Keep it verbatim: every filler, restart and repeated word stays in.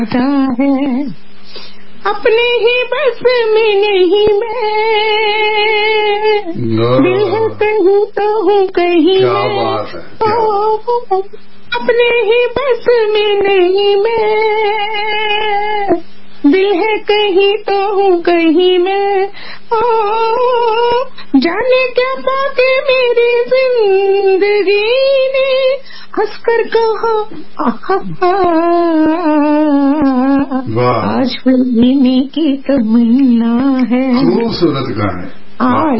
है अपने ही बस में नहीं मैं, दिल है कहीं तो हूँ कहीं क्या मैं, बात है, क्या ओ, अपने ही बस में नहीं मैं, दिल है कहीं तो हूँ कहीं मैं, ओ, जाने क्या बातें मेरी जिंदगी ने हंसकर कहा आज मिलने की तमन्ना है। खूबसूरत गाने। आज